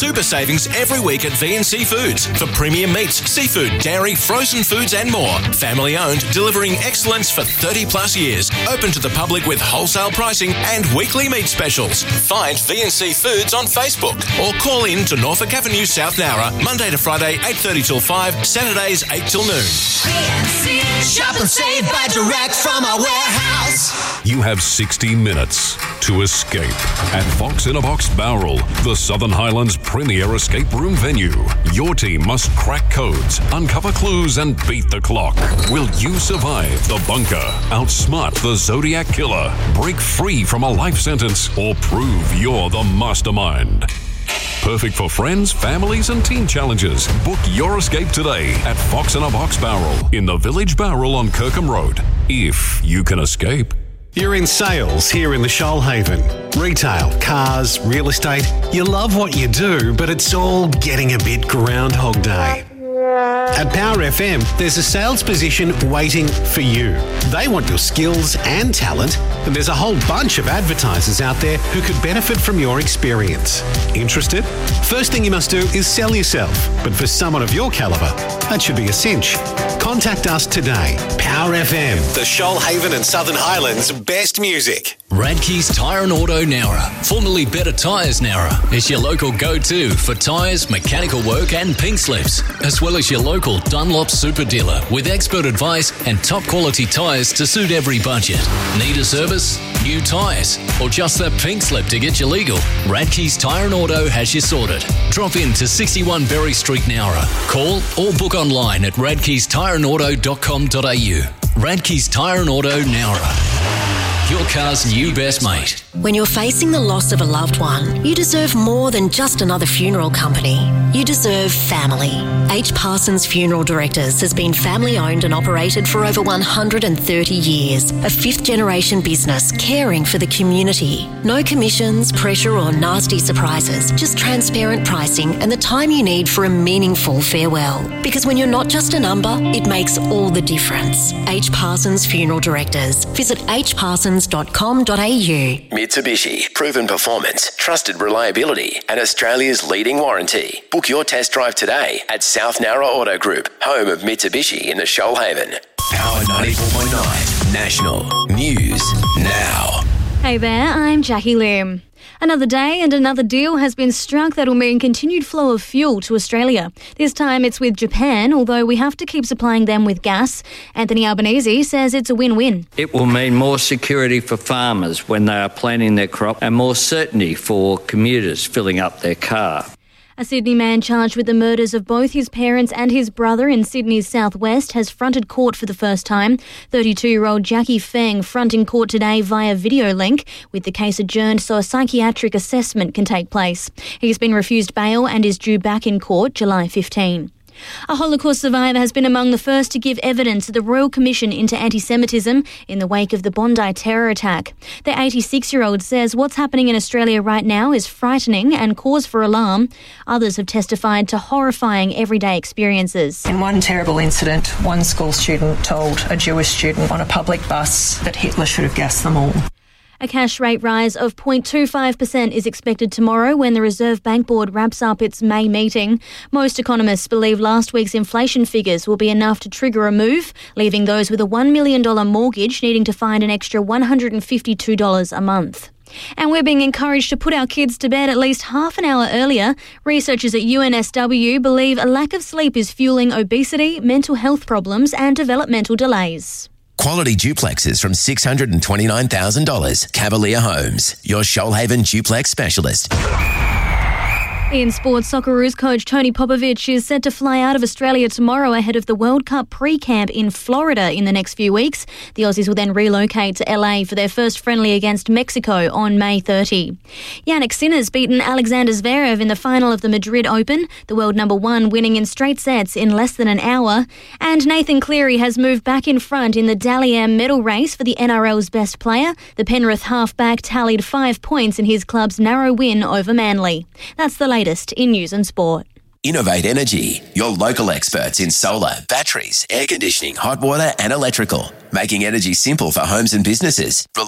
super savings every week at VNC Foods for premium meats, seafood, dairy, frozen foods and more. Family owned, delivering excellence for 30 plus years. Open to the public with wholesale pricing and weekly meat specials. Find VNC Foods on Facebook or call in to Norfolk Avenue, South Nowra, Monday to Friday, 8:30 till 5, Saturdays 8 till noon. VNC, shop and save by direct from our warehouse. You have 60 minutes to escape at Fox in a Box Bowral, the Southern Highlands' premier escape room venue. Your team must crack codes, uncover clues, and beat the clock. Will you survive the bunker, outsmart the Zodiac Killer, break free from a life sentence, or prove you're the mastermind? Perfect for friends, families, and teen challenges. Book your escape today at Fox in a Box Bowral in the Village Bowral on Kirkham Road. If you can escape. You're in sales here in the Shoalhaven. Retail, cars, real estate. You love what you do, but it's all getting a bit Groundhog Day. At Power FM, there's a sales position waiting for you. They want your skills and talent, and there's a whole bunch of advertisers out there who could benefit from your experience. Interested? First thing you must do is sell yourself, but for someone of your calibre, that should be a cinch. Contact us today. Power FM, the Shoalhaven and Southern Highlands' best music. Radke's Tyre and Auto Nowra, formerly Better Tyres Nowra, is your local go-to for tyres, mechanical work and pink slips, as well as your local Dunlop super dealer with expert advice and top quality tyres to suit every budget. Need a service? New tyres? Or just that pink slip to get you legal? Radke's Tyre and Auto has you sorted. Drop in to 61 Berry Street, Nowra. Call or book online at radkestyreandauto.com.au. Radke's Tyre and Auto Nowra. Your car's new best mate. When you're facing the loss of a loved one, you deserve more than just another funeral company. You deserve family. H. Parsons Funeral Directors has been family owned and operated for over 130 years. A fifth-generation business caring for the community. No commissions, pressure or nasty surprises. Just transparent pricing and the time you need for a meaningful farewell. Because when you're not just a number, it makes all the difference. H. Parsons Funeral Directors. Visit hparsons.com.au. Mitsubishi, proven performance, trusted reliability, and Australia's leading warranty. Book your test drive today at South Nowra Auto Group, home of Mitsubishi in the Shoalhaven. Power 94.9 National News Now. Hey there, I'm Jackie Lim. Another day and another deal has been struck that will mean continued flow of fuel to Australia. This time it's with Japan, although we have to keep supplying them with gas. Anthony Albanese says it's a win-win. It will mean more security for farmers when they are planting their crop and more certainty for commuters filling up their car. A Sydney man charged with the murders of both his parents and his brother in Sydney's southwest has fronted court for the first time. 32-year-old Jackie Feng fronting court today via video link, with the case adjourned so a psychiatric assessment can take place. He's been refused bail and is due back in court July 15. A Holocaust survivor has been among the first to give evidence at the Royal Commission into Anti-Semitism in the wake of the Bondi terror attack. The 86-year-old says what's happening in Australia right now is frightening and cause for alarm. Others have testified to horrifying everyday experiences. In one terrible incident, one school student told a Jewish student on a public bus that Hitler should have gassed them all. A cash rate rise of 0.25% is expected tomorrow when the Reserve Bank Board wraps up its May meeting. Most economists believe last week's inflation figures will be enough to trigger a move, leaving those with a $1 million mortgage needing to find an extra $152 a month. And we're being encouraged to put our kids to bed at least half an hour earlier. Researchers at UNSW believe a lack of sleep is fueling obesity, mental health problems and developmental delays. Quality duplexes from $629,000. Cavalier Homes, your Shoalhaven duplex specialist. In sports, Socceroos coach Tony Popovic is set to fly out of Australia tomorrow ahead of the World Cup pre-camp in Florida in the next few weeks. The Aussies will then relocate to LA for their first friendly against Mexico on May 30. Yannick Sinner's beaten Alexander Zverev in the final of the Madrid Open, the world number one winning in straight sets in less than an hour. And Nathan Cleary has moved back in front in the Dally M medal race for the NRL's best player. The Penrith halfback tallied 5 points in his club's narrow win over Manly. That's the latest in news and sport. Innovate Energy, your local experts in solar, batteries, air conditioning, hot water and electrical, making energy simple for homes and businesses.